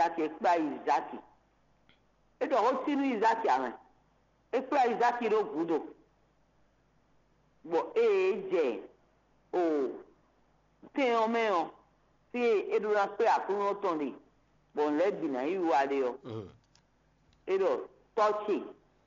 Isaac ekpa Isaac edo ho sinu Isaac ame ekpa Isaac ro gudo bo eje o te o meo ti edura pe akuno tondi bo le bina iwa de o edo touchy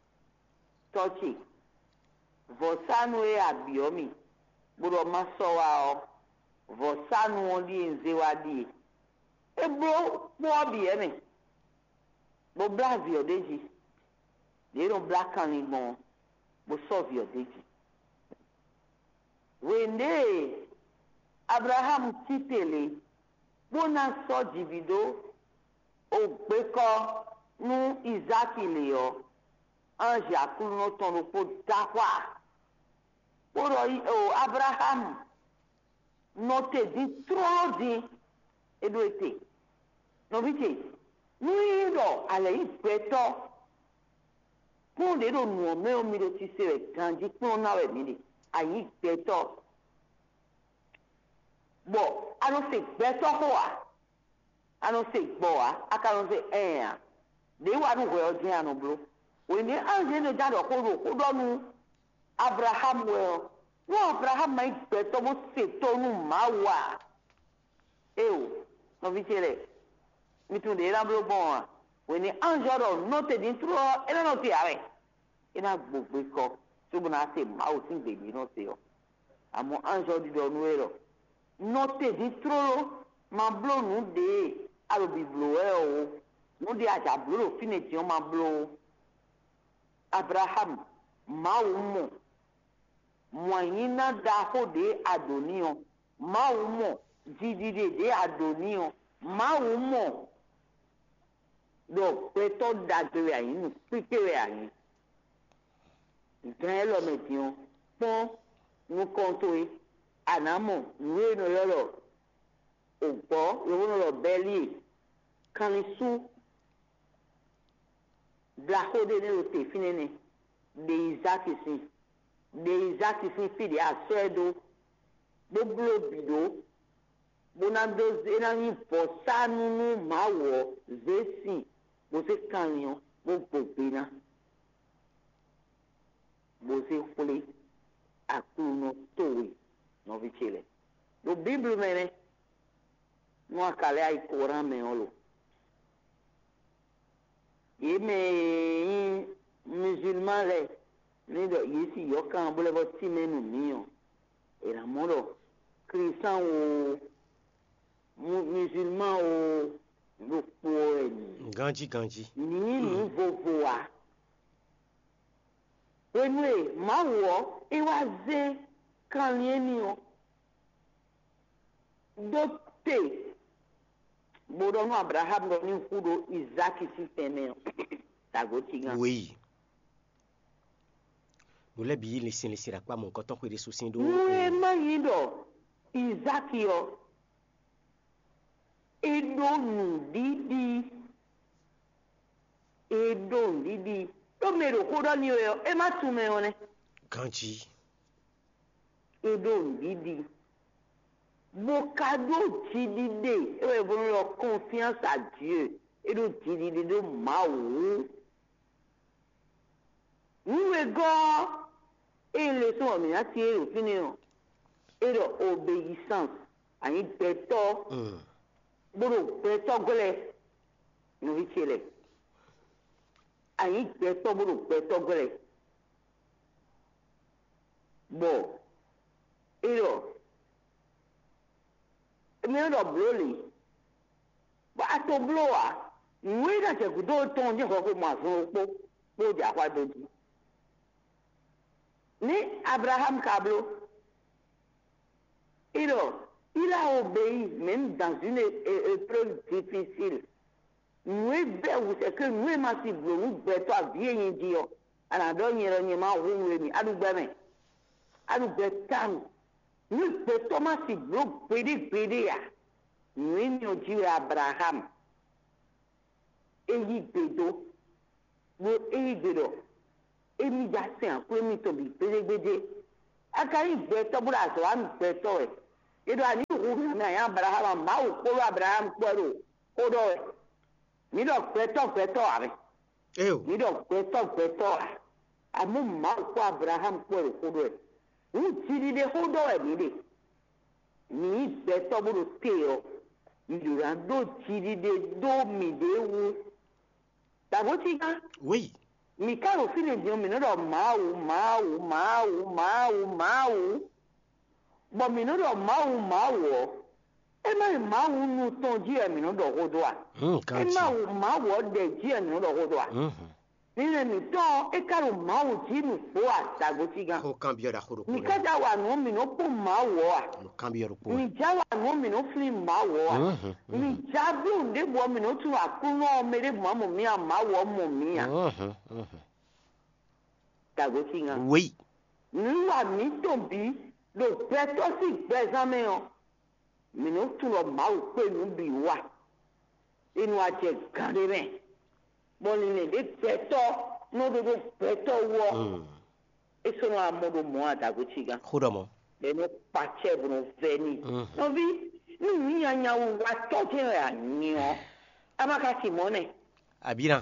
vosanu e abiomi buro masowa o vosanu oli nzewadi ebro bo bi eme bo brazil odeji they don't black anymore bo solve your deji when they Abraham titele bona so divido o gbeko nu Isaac le o anje akuno tonu po dakwa oro o Abraham note di trodi edoete no biche nuiro ale ipeto pon de do nu me o mi do ti se ganji pon na we mi ni ayi ipeto bo I don't say better hoa I don't say boa I can't say they want to go no bro when they answer the dad ko do nu Abraham well no Abraham might better mo se to nu mawa no vichere mi tu de bro bon when they answer do not the intro ena no ti are ena gbogbo ko so bo na say ma o tin baby no say o amo answer di do nu ero note di trolo ma blo nu de aro bi blo o nu de aja blo fine ti o ma blo Abraham ma umo moyina da ho de adonio ma umo jidide de adonio ma umo do peto dagre ayin pikere ayin gan lo metion pon nu konto anamo nuwe no lolo ogbo yowo no beli kanisu blahode ne ote finene de Isaac sin fide asedo gbogbo bido bonando ena ni posanu nu mawo zesi bo se kanyo gbogbo bina bo se fule akuno towe no vicele do bible mene no akale ai Quran me olo yeme musulman le ni do yesi yokan bole bo ti menu miyo era moro christian o musulman o do po eni ganji ni vovo wa enwe mawo iwaze kan ni o dote bodo no Abraham no ni fudo Isaac si tene tagotinga oui no le bi le sin le sira pa mon koton ko de susin do we mayido Isaac yo edo ndidi to mero ko do ni o e ma tu me one ganji edo ndidi bocado tidide e bon leur confiance à Dieu et do tidide do maou nous ego et le son mi ati e fini o et de obéissance ani peto boro peto gole no vichele ani peto boro peto gole bo ero mi ro bloli ba to blowa we da se gudo ton je ko ma so po ja kwa doji ni Abraham Kablo il a obéi même dans une épreuve difficile nous be c'est que nous ma si blo nous be to avie dio ana do nyero nyema wo we mi adu be tam nous be to ma si blo pede ya nous ni oji Abraham eyi bedo wo eyi bedo emi ja se an ko mi to bi peregbede akari be to bura so am be to e edo ani wu na ya Abraham ma o ko Abraham poro ko do mi do kweto ave Eu. mi do kweto amu ma ko Abraham ko hodo tiri de hodo mi de mi beto buru teo mi do tiri de do mi de wu taboti ka Oui. mi karo fini di mi no do mau bo mi no do mau e ma nu ton di mi no do hodo a e Kanji. ma de di mi no do hodo a ni mi to e karo mau di nu po a taboti ka Ko cambio da khuru. mi ka ja wa no mi no po mau a No cambio ro. mi ja wa no mi no fili mau a mi ja bi unde bo mi no tu akuno mere bo mo mi a mau mo mi a taboti ka Oui. nígbà mi tóbi lò pẹ́tọ́ sí gbẹ́sámẹ́ ọ mìíràn tún lọ máa wò pé níbi wà inú àjẹ gàdé rẹ̀ bọ́ọ̀lì lè pẹ́tọ́ n'ododo pẹ́tọ́ wọ èso náà amọ̀dọ̀ mọ́ àdàgọ́tì gan Khodo mo. lẹ́nu pàṣẹ bùnú fẹ́ni nọ́bí nínú yíyanyawo wa tọ́jú rẹ̀ àníyàn amákàtì mọ́nẹ̀ Abira.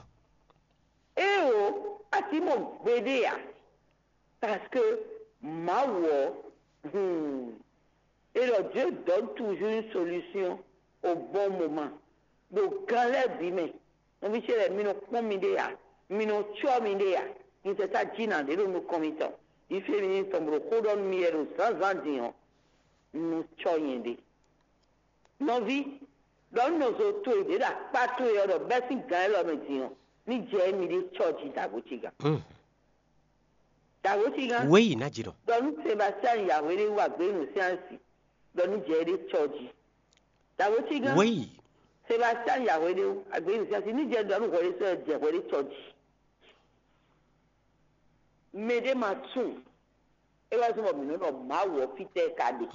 o àti mọ̀ gbédè yà. Parce que ma voix, et le Dieu donne toujours une solution au bon moment. Donc, quand les bimés, on dit que les minos comidéa, minos chomidéa, nous c'est ça qui n'a de nous commettons. Il fait venir ton brocot dans le miel sans en dire, nous choyendé. Nos vies, dans nos autos, de la patrouille, de baisser gagne l'homme dire, ni j'ai mis des chochis d'agoutiga. Dagotiga. Oui, Najiro. Donu Sébastien Yahweh wa gbenu siansi. Donu jere church. Dagotiga. Oui. Sébastien Yahweh agbenu siansi ni je donu ko so je ko church. Mede matun. E wa so mo mi no ma wo fite kade.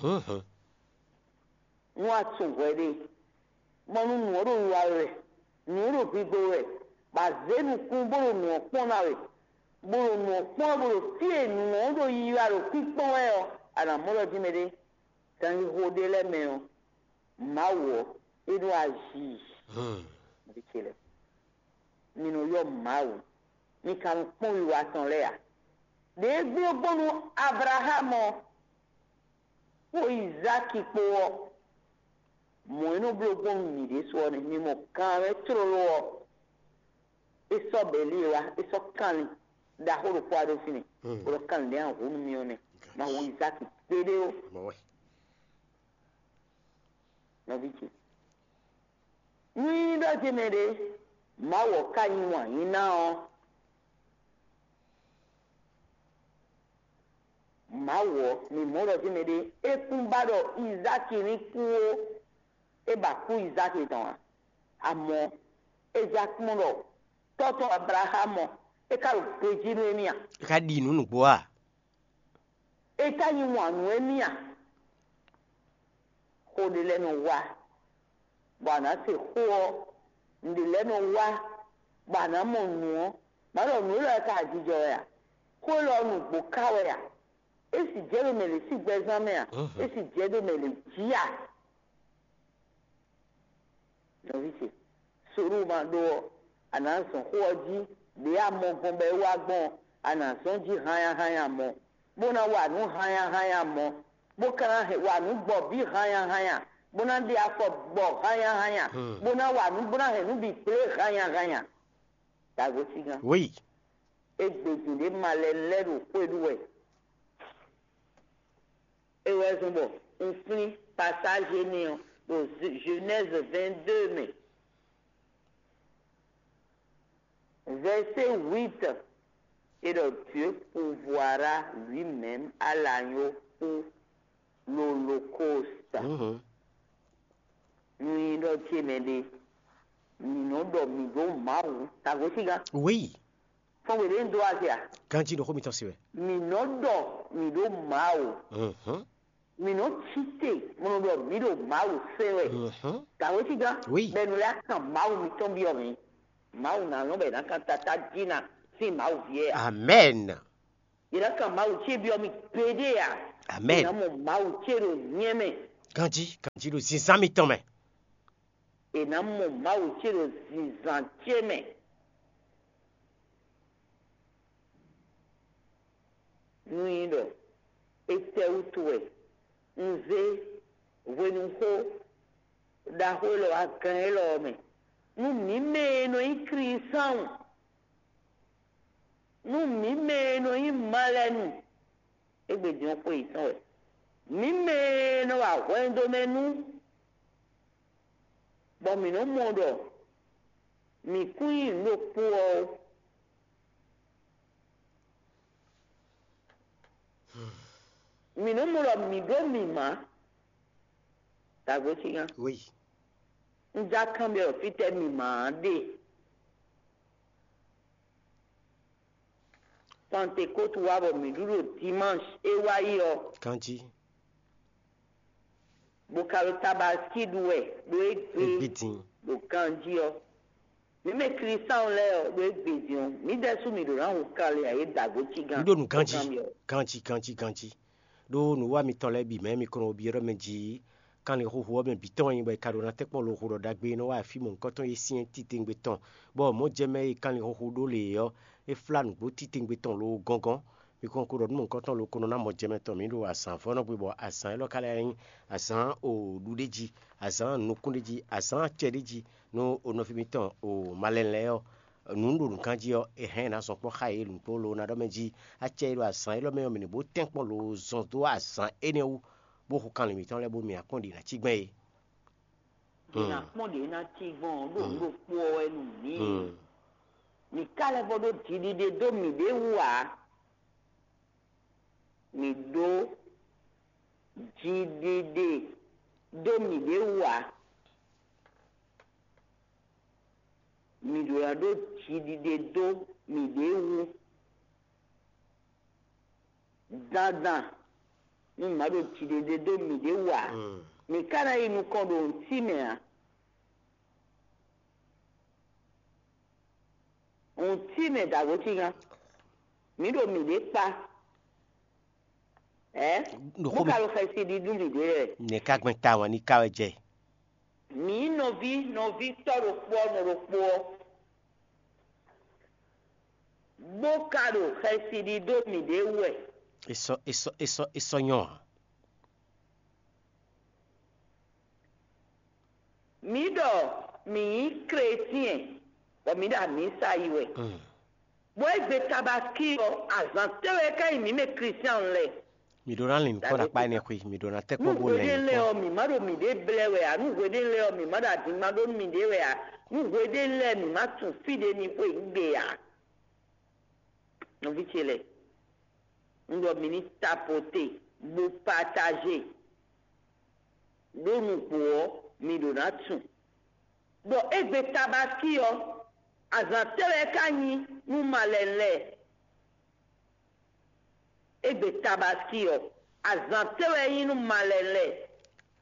Nu atun wede. Mo nu ro wa re. Nu ro bi go re. Ba zenu kun boro nu pon na re. Boro no poro tie no do yiaro pipon e o ana molo jimede tan hode le me o mawo edu aji dikele nínú yo mawo ni kan pon iwa tan le a de gbe bonu Abraham o Isaac po mo ino blogon mi de so ni mo kan re trolo e so beliwa e so kan da horo kwado fini ko kan le an hunu mione ma wo Isaac pedeo Moi. no bichi ni do jemede ma wo kan wa ina o ma wo ni mo do jemede e kun bado Isaac ni ku o e ba ku Isaac tan amo Isaac mo do toto Abraham e ka o peji no emia Ka di nunu boa. e ka yi wanu emia ko de lenu wa bana se ko ndi lenu wa bana mo nu ba lo nu la ka jijo ya ko lo nu bo kawe ya e si jero mele si gbezame ya e si jero mele jia no visi suru ma do ananso hoji de amon be wa gbon anason ji haya mo bona wa nu haya mo bo kan he wa nu gbo bi haya bona de afọ gbo haya bona wa nu bona he nu bi play haya dago sigan Oui. egbeju de maleleru peduwe ewe zumbo un passage ni o Genèse 22 mais verset 8, et le Dieu pourvoira lui-même à l'agneau pour l'holocauste. Nous nous disons, nous dormons mal. T'as vu ça? Oui. Faut que les doigts là. Kanji no komi tosiwe. Nous dormons mal. Nous nous cité, nous dormons mal. C'est vrai. T'as vu ça? Oui. Mais nous là, mal, nous tombons bien. Mau na no be na kan tata jina si mau vie. Amen. Ira kan mau che bio mi pede ya. Amen. Na mo mau che ro nyeme. Kanji lo zinzami tome. et na mon mauti le zizantieme. Nuindo, ete utue, nze, venuho, daholo akanelome. Nu mimeno in crisan. Nu mimeno in malenu. Ebe di on po isan. Mimeno a wendo menu. Bon mi no mondo. Mi kui no puo. Mi no mondo mi go mi ma. Ta go chiga. Oui. Nja kambe o fite mi ma de. Pentecôte wabo mi duro dimanche ewa yo. Kanji. Bokalo tabaski duwe do egbe Bitin. do kanji yo. Mi me krisan le yo do egbe dion. Mi desu mi do ran o kale aye dago chigan. Ndo nu kanji. Do nu wa mi tole bi me mi kono bi re meji. Kan le ho be biton yin be kado na tekpon lo ho dagbe no wa fi mo nkan ton yesin titingbe ton. Bo mo jeme kan le ho do le yo e flan gbo titingbe ton lo gangan. Mi kon ko do mo nkan ton lo kono na mo jeme ton mi do asan fo no pe bo asan lo kale yin asan o dudeji asan no kundeji asan chedeji no ono fi mi ton o malenle yo nundu kanji yo e hen na so po khaye lu po lo na do meji a chelo asan lo me yo mi bo tenpon lo zon do asan ene wu bo ko kan le mi ton le bo mi akondi na chigbe na ponde na chigbon do po enu ni ni kale bodo tidi de do mi de wa mi do jidide do mi de wa mi do ya do jidide do mi de wu dada mi ma do jidide do mi de wa mi kana inu kondo ntime a ntime dago tinga mi do mi de pa mo ka lo fesi di duli de ne ka gbin ta won ni ka je mi no vi toro po bo ka lo fesi di do mi de we eso yon mi do mi chrétien o mi da mi sa iwe bo egbe tabaski o azantewe ka mi me christian le mi do ran lin ko da pa ne kwi mi do na tekpo bo le le o mi ma do mi de blewe a nu gwede le o mi ma da di ma do mi de we a nu gwede le mi ma tun fide ni po igbe a no vi chele ndo mi ni tapoter bo partager do nu po mi do na tun do egbe tabaski o azantewe kanyi nu malele egbe tabaski o azantewe yinu malele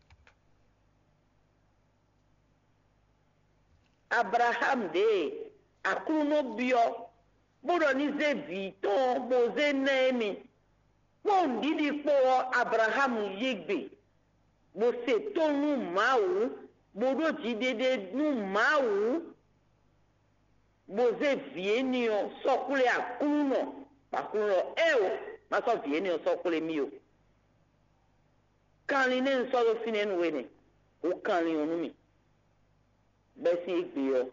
Abraham de akuno bio bodo ni zevi to boze nemi won didi po Abraham yegbe bo se to nu mawu bodo jidede nu mawu boze vieni o sokule akuno pakuno ma so vieni o sokule mi o kan li ne so lo finenu we ne o kan li onu mi besi igbe o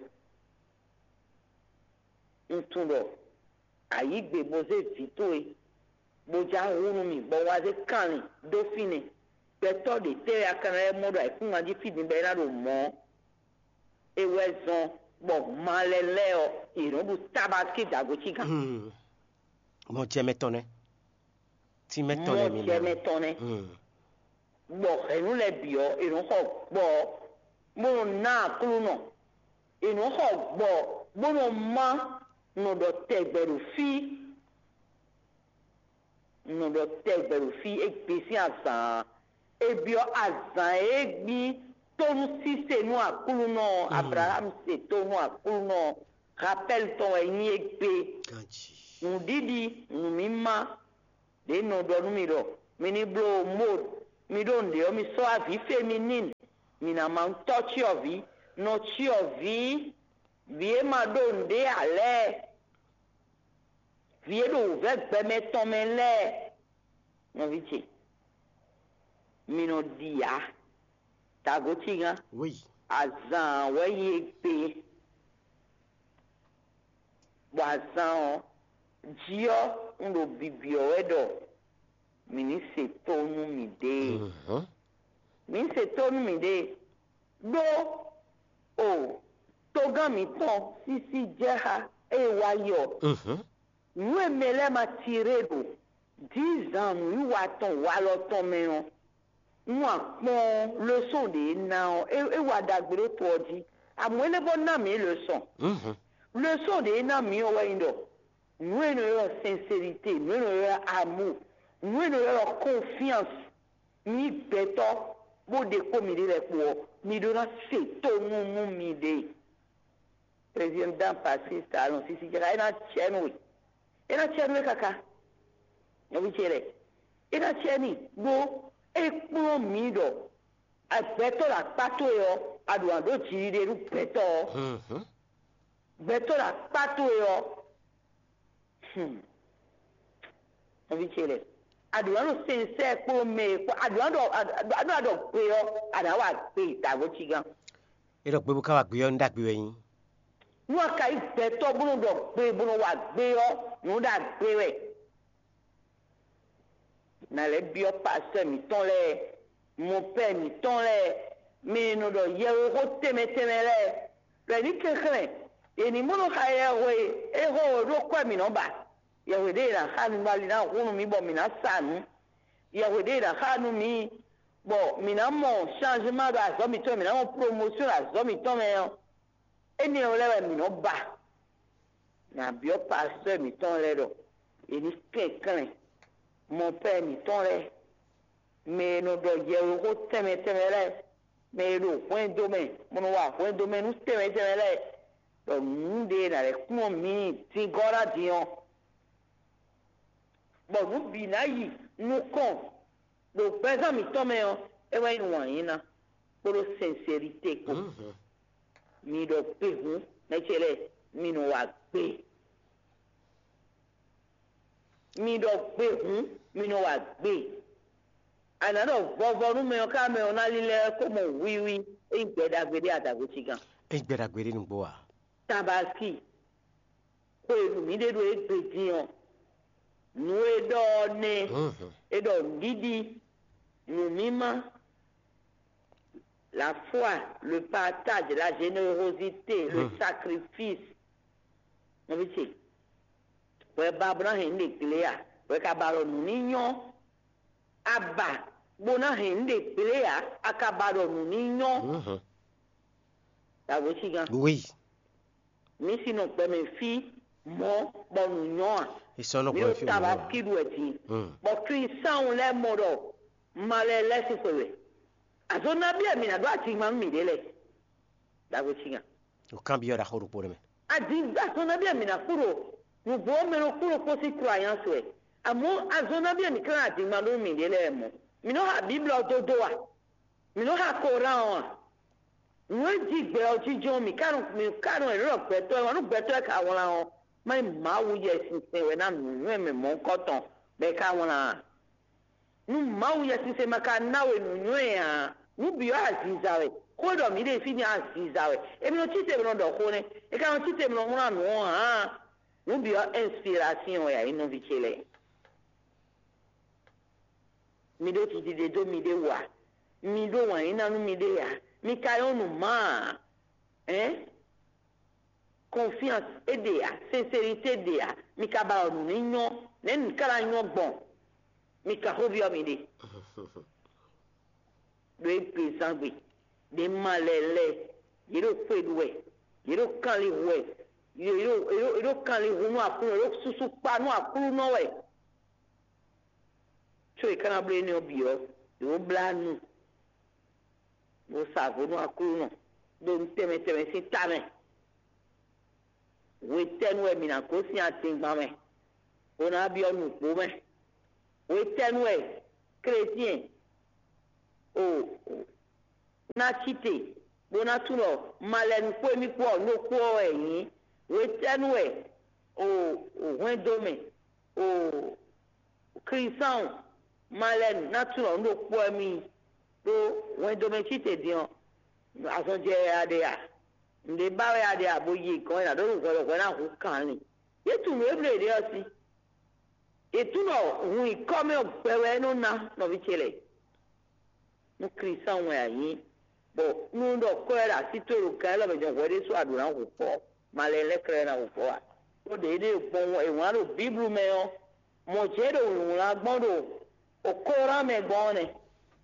ntundo ayigbe boze vitoe boja hunu mi bo wa ze kan li do fine beto de te akana modo ai fun aji fidi be na do mo ewezon bo maleleo irobu tabaski dago chiga mo je metone ti metone mi mo je metone bo enu le bio irun ko gbo mo na kulu no irun ko gbo mo ma no do tegberu fi ekpesi azan ebio azan egbi tonu si se nu akulu no Abraham se tonu akulu no rappel ton eni egbe ndidi mima de no do numero mini blow mode mi do nde o mi so avi féminine mi na man touch ovi no vi vie ma do nde ale vie do ve me tomele no vici mino dia tagotinga Oui. azan weye pe wazan jio ndo bibio edo mini se tonu mi de mini se tonu mi de do o togan mi ton sisi jeha e wayo nous mele ma tiré do 10 ans nous wa ton wa lo ton meyon nous apon leçon de na e wa dagbere to odi amwele bon na mi leçon leçon de na mi o wa indo nous avons sincérité nous avons amour nous avons confiance ni beto bo de ko mi de ko mi do na se to mu mi de président Patrice Talon sisi jara ina chenwe kaka obi chere ina cheni go e kuro mi do a beto la pato yo aduan do chiri de ru beto beto la pato yo obi chere aduan do sincere ko me ko aduan do pe yo adawa pe tago chigan Ero pe buka wa gbe yo nda gbe yin. Nu aka ibeto bunu do gbe bunu wa gbe yo nu da gbe we na le bio pasteur mi ton le mon père mi ton le mi no do ye o teme le ni kekere e ni mono ha ye we e ho ro kwa mi no ba ye we de na hanu mali na hunu mi bo mi na sanu ye we de na hanu mi bo mi na mo changement da zo mi to mi na mo promotion la zo mi to me yo eni o le mi no ba na bio pasteur mi ton le do e ni kekere mon père mi ton le me no do ye o teme le me do point domaine mono wa point domaine nu teme le do nde na le kumo mi ti gora dion bo nu bi na yi nu kon do pesa mi ton me o e wa inu wan yin na poro sincérité ko mi do pe hu na chele mi no wa pe mi do pe hu mi no wa pe anado vovo nu me o ka me o na lile ko mo wiwi e gbedagbede adago chigan E gbedagbede nu gbo wa tabaski ko elu mi de do e gbediyan nu edo ne edo didi nu mima la foi, le partage, la générosité, le sacrifice. Vous voyez, pour Babra Hende Cléa, pour Cabaro Nignon, Abba, Bona Hende Cléa, Acabaro Nignon. Ça vous dit, oui. Mais sinon, pour mes filles, mon bon Nignon. Ils sont nos filles. Tabaski doit dire. Bon, Christian, on l'a moro, malais, laissez-le. Azona bia mina do atima mi dele dago chinga o cambio da horo por me azona bia mina kuro no bo me no kuro ko si croyance we amo azona bia mi kan atima do mi dele mo mi no ha bible ododoa mi no ha Quran no di gbe ojijo mi kanu ero peto e wonu peto ka wona o mai ma wu yesin se we na nu me mo koton be ka wona nu mau ya sise maka nawe nu nyoya nu biyo azizawe ko do mi de fini azizawe e mi no chite mi no do ko ne e ka no chite mi no huna no ha nu biyo inspiration ya ino vichele mi do ti de do mi de wa mi do wa ina nu mi de ya mi ka yo nu ma confiance ede ya sincérité de ya mi ka ba nu ni nyo nen kala nyo gbon mi ka hobio mi de do pesangbe de malele yero pedwe yero kanli we yero kanli hunu apun yero susu pa nu apun no we so e kana ble ni obio yo blanu mo savo nu akuru no do teme si tame we tenwe mi na ko si atingba me ona bi onu po me we tenwe chrétien na chité bona tuno malen ko mi ko no ko eyin we tenwe o wendome o Christian malen natuno no ko mi do wendome chite dion asonje adea nde bawe adea boyi ko na do ko na ku kan ni yetu me bre de osi etuno hu ikome opewe no na no bichele no Christian we ayin bo nundo kwera sitoro kala be jo wede so adura ko po malele krena ko po o de pon e wan ro biblu me o mo jero la gbondo o kora me gbone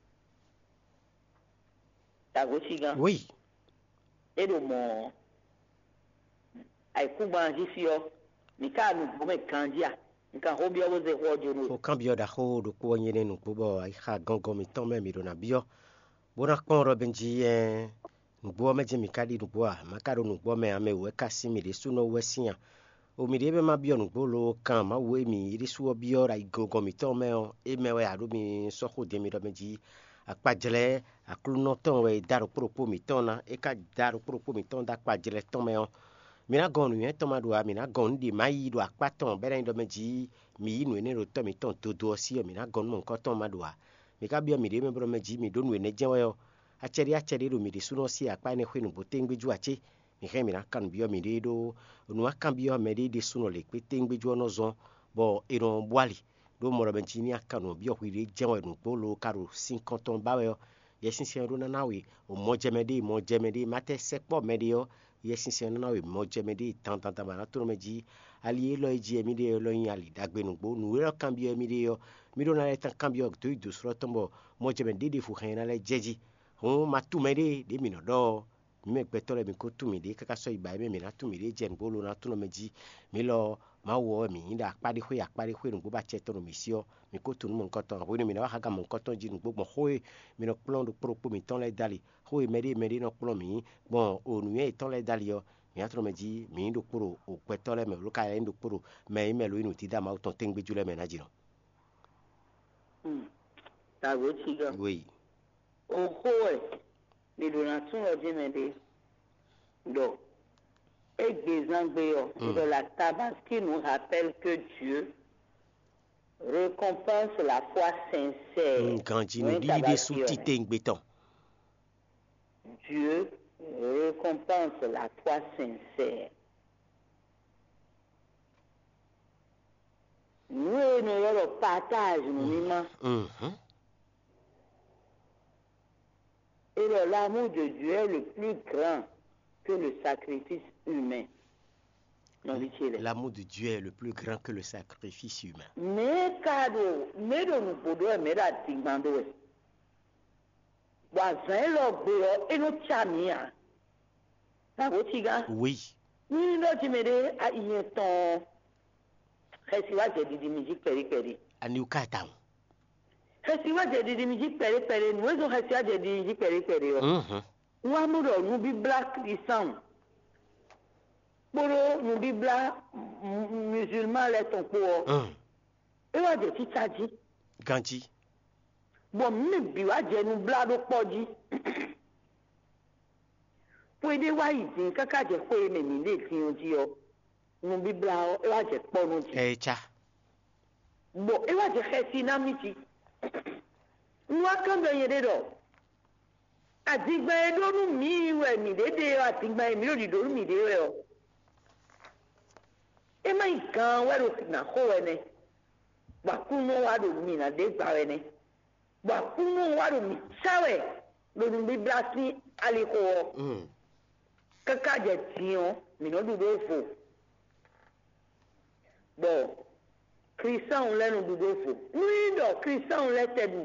ta go sigan oui e do mo ai kuba jifio ni ka nu bo me kanjia nka hobio bo ze ko joro o cambio da ho do ko nyene nu bo ai ha gongo mi ton me mi do na bio bona kon robenji nugbo meje mi kadi nugbo a makaro nugbo me ame we kasimi de suno wesia o mi de be ma bio nugbo lo kan ma we mi ri suo bio ra igogo mi ton me o e me we aro mi so ko de mi robenji apajele akluno ton we daro propo mi ton na e ka daro propo mi ton da pajele ton me o mina gonu yen to ma do a mina gon di mai do apaton bere ndo meji mi inu ne ro to mi ton to do si o mina gon mo nko ton ma do a mi ka bio mi de me bro meji mi do nu ne jewe o acheri ro mi de suno si apa ne hwenu botengbeju ache mi he mi na kan bio mi de do nu akan bio me de suno le pe tengbeju no zon bo iron boali do mo ro benji ni akan no bio hwire jewe nu polo karo 50 ton bawe o yesinse ro na nawe o mo jemede mate sekpo medio yesinse na nawe mo jemede tan ma to meji ali lo eji mi de lo yin ali dagbe nu gbo nu ro kan bio mi de yo mi do na le tan kan bio do do sro tombo mo jemede de fu hen na le jeji o matumede de mi no do mi petole mi ko tumi de kaka so igba mi na tumi de jen bolo na tuno meji mi lo ma wo mi nda akpari hwe ngbo ba che to mi sio mi ko tunu mo nkoto ho ni mi na ha ga mo nkoto ji ngbo mo ho mi no plon do pro mi ton le dali ho meri no plon mi bon onu e ton le dali yo mi atro meji mi ndo pro o petole me lo ka ndo pro me lo inu ti da ma ton tengbe jule me na jino ta go chiga oui ohoe les donations ordinaires donc de la tabac qui nous rappelle que Dieu récompense la foi sincère. Quand tu nous dis des sous-titres Dieu récompense la foi sincère. Nous le partage, nous et l'amour de Dieu est le plus grand que le sacrifice humain. L'amour de Dieu est le plus grand que le sacrifice humain. Mais cadeau, mais de nous pouvons mettre à Tigmando. Voisin l'obéo et nous chamia. Oui. Nous nous diméré à y ton. Resiwa j'ai dit musique péri. Aniukata. Resiwa j'ai dit musique péri. Nous avons resiwa j'ai dit musique péri. Nous avons nous bibla Christian. Boro nous bibla musulman les ton pour. Et on dit titadi. Ganti. Bon me biwa j'ai nous bla do podi. Pour aider waïdi kaka j'ai fait mes mille qui ont dit nous bibla et on dit pas nous dit. Cha. Bon et on dit resi na miti. Nous akam de yedo. Adigba edo nu mi we mi dede adigba mi lo di do mi de we o. E mai kan we ro na ho we ne. Ba kunu wa do mi na de gba we ne. Ba kunu wa do mi sawe lo nu bi blasi ali ko. Kaka je tion mi no du do fo. Bon. Christian on le nu do fo. Oui do Christian on le tedu.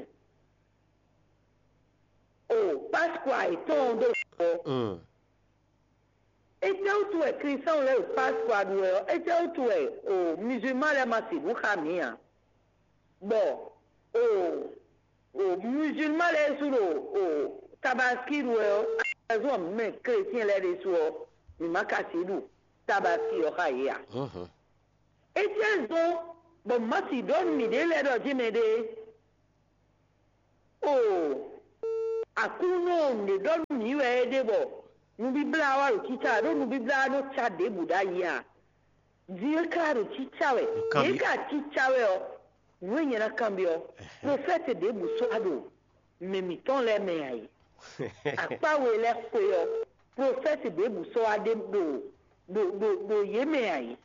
Oh, Pasqua et ton dos. Et où tu es Christian, le Pasqua, et où tu es, oh, musulman, les massifs, vous camia. Bon, oh, musulman, les sous, oh, tabaski, mais chrétien, les sous, il m'a cassé d'où, tabaski, au raïa. Et tiens, bon, massif, donne, m'idée, les deux, oh, akuno ne don mi we debo Nubibla wa chicha do nubibla do cha de budaya. Dieu ka ro chicha we. Dieu ka chicha we o. Nwenye na kambio. Prophète de busado. Memiton le me ai. Akpa we le koyo. Prophète de buso ade do yeme ai.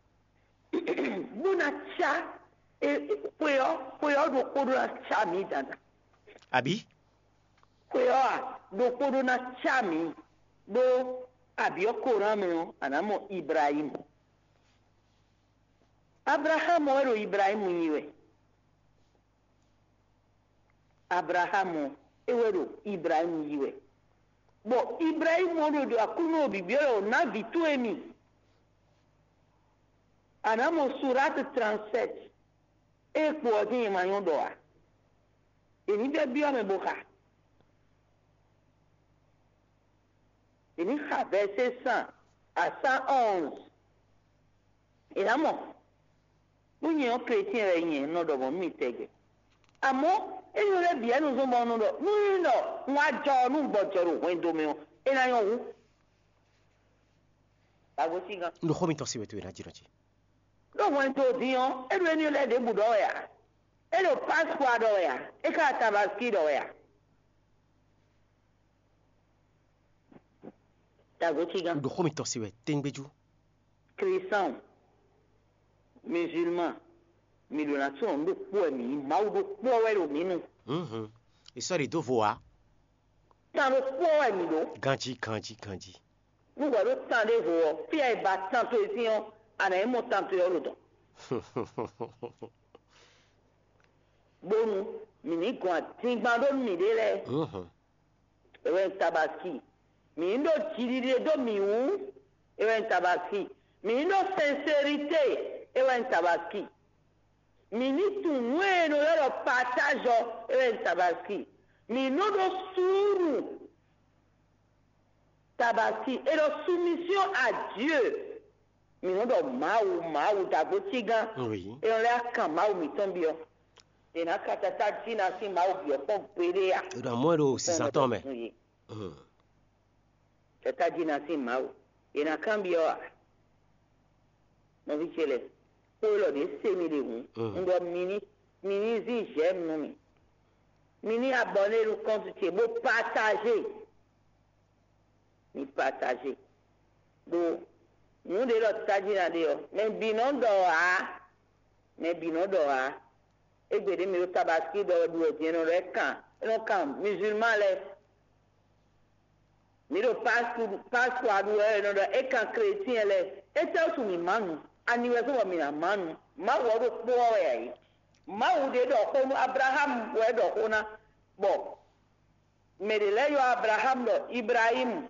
Buna cha koyo do kodo na cha mi dada. Abi? Koyo do kodo na cha mi do abio korame anamo Ibrahim. Abraham wero Ibrahim yiwe. Abraham ewero Ibrahim yiwe. Bo Ibrahim wero do akuno bibiero na vitu emi. Anamo surat 37. Ekpo odin mayon doa. Eni de bio me boka. Eni ha verset 100 à 111. Enamo Munye o chrétien re yen no do bo mi tege. Amo enu le bia nu zo mo no do. Nu no nwa jo nu gbojoro wen do me o. Ena yo wu. Agosinga. Ndo khomi to siwe tu na jiroji. Do wen to dion, enu le de budo ya. Elo Pasqua do ya. E ka tabaski do ya. Agosinga. Ndo khomi to siwe tengbeju. Chrétien. Musulman, milonation do poemi, mau do poelo minu. Isso aí do voar. Tá no poemi do. Kanji. Nous allons tendre voix. Puis elle bat tant de gens, elle a un montant de l'autre. Bon, mini quoi, timbando midele. Ewen tabaski. Mindo chiride do miu. Ewen tabaski. Mindo sincérité. Ewen tabaski. Mini tu bueno yoro patajo ewen tabaski. Mino do suru tabaski. Et la soumission à Dieu. Mino do mau tabotiga. Oui. Et on l'a quand mau mitambio. Et na katata tina si mau bio pon perea. Dans moi do 600 ans mais. Tata tina si mau. Et na cambio. Non vichele. Polo de semile ndo mini zi j'aime non mini abonner le compte tu beau partager ni partager do nous de l'autre tajina de mais binon do a e gbede mi o tabaski do bien no kan musulman le mi do pasqua do no do e kan chrétien le e tel su mi manu anniversaire wa mina manu ma wo po ya yi ma wo de do ko Abraham wo do ko na bo me de le yo Abraham do Ibrahim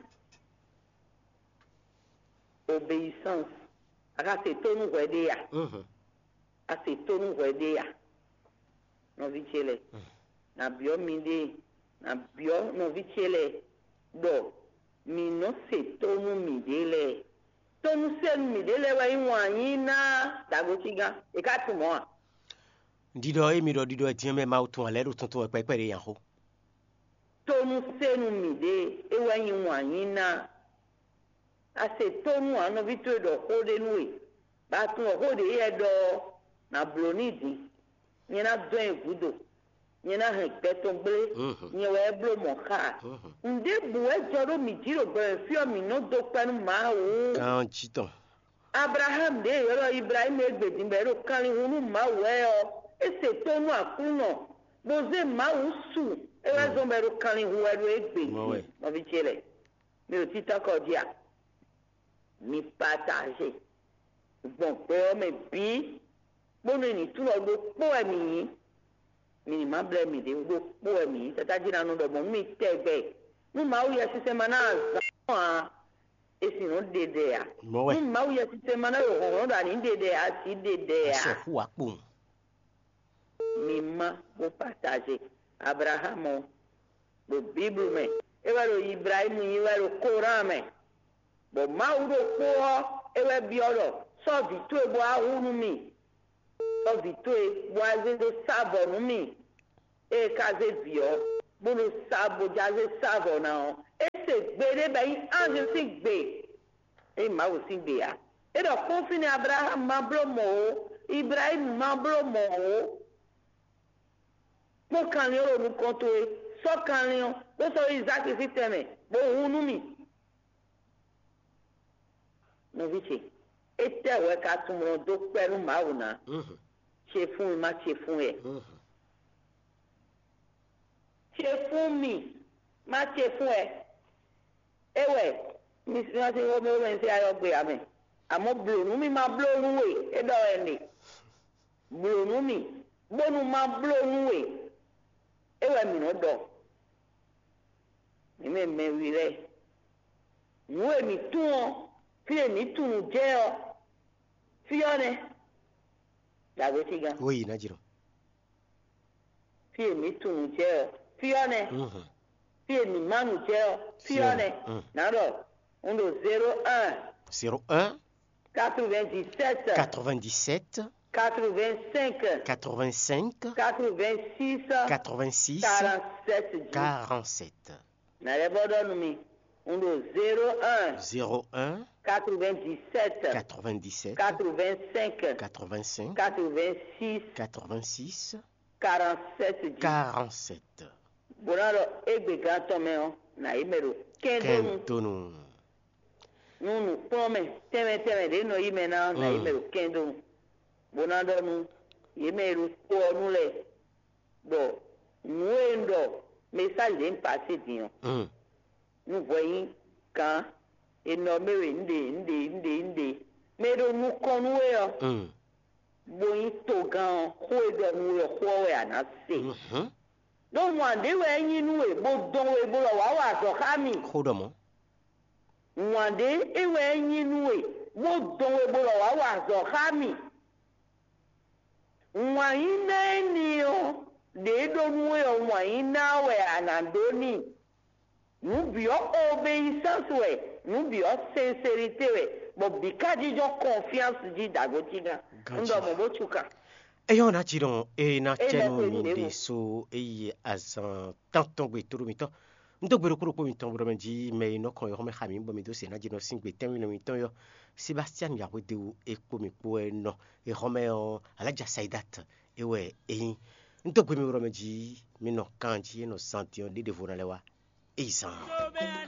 obéissance aka se tonu wo de ya a se tonu wo de ya no vichele na bio minde na bio no vichele do mi no se tonu mi dele tonu sen mi dele wa inwanyi na dagochiga e ka tumo a dido e mi do dido e tienme ma utun ale do tuntun e pepere yan ho tonu sen mi de e wa inwanyi na a se tonu ano vitu do ko de nui ba tun o de ye do na blonidi ni na do e gudo ni na he petomble ni we blo mo ka nde bu e joro mi jiro gbe fi o mi no do penu ma o kan chiton Abraham de yoro Ibrahim egbedin bero kan hunu ma we o e se tonu akuno boze ma usu e wa zo bero kan hu ero egbedin mo vi chele mi o ti ta ko dia mi partager bon pe o me bi bono ni tu lo do po emi mi ma ble mi de do po emi tata jina no do mo mi tebe mu ma o ye sistema na za esi no dede a mu ma o ye sistema na yo ho da ni dede a si dede a se fu apo mi ma o partager Abraham do Bible me e wa ro Ibrahim yi wa ro Quran me bo ma o do po e wa bi oro so bi to e bo ahunu mi so bi to e bo aze do sabo nu mi e kaze bio bulu sabo jaze sabo na o e se gbede ba yi ange si gbe e ma wo si gbe ya e do ko fini Abraham ma blo mo Ibrahim ma blo mo mo kan le o nu kon to e so kan le o so Isaac si teme bo hunu mi no vice e te we ka tumo do pẹ̀lú ma wo na ṣe fún mi má ṣe fún ẹ ṣe fún mi má ṣe fún ẹ ewe mi si wọ́n ti wọ́n mi wọ́n ti ayọ̀ gbé àmì àmọ́ blonu mi máa blonu wè ẹ̀dọ̀ ẹ̀ nì blonu mi gbónu máa blonu wè ewe mi náà dọ̀ mímẹ́ mẹ́rin rẹ̀ ìwé mi tún ọ fi èmi tún jẹ́ ọ fi ọ nẹ dàgbé ti gan. Oui, Najiro. Fi èmi tún jẹ́ ọ fi ọ nẹ fi èmi mánu jẹ́ ọ fi ọ nẹ nàdọ̀ on do 01 01 97 97 85 85 86 86 47 47. N'allez mi on do 01 01 97 97 85 85 86 86 47 47. Bonaro egbe gantome o na imero kendonu Kentonu. nunu pome teme de no ime na imero kendonu bonado nu imero ko nule do nuendo message en passé dion nu voyin kan eno mere nde mero nu konu we o boyin to gan ko edo nu we ko we anase don wande we yin nu we bo don we bo lo wa so kami Khodomo. wande e we yin nu we bo don we bo lo wa so kami wayin na ni o de do nu we o wayin na we anandoni nu bi o obéissance we nu bi o sincérité we bo bikaji jo confiance di dagotiga ndo mo bochuka Eyo na jiron e na chenu minde so e azan tanton gbe turu mito ndo gbero kuro po mito bro menji me no kon yo me khami bo mi do se na jino singbe temi no mito yo Sebastian ya wede u e po mi po e no e home o alaja Saidat e we e ndo gbe mi bro menji mi no kanji no santion de devona lewa e izan